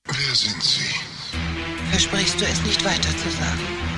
Wer sind Sie? Versprichst du es nicht weiter zu sagen?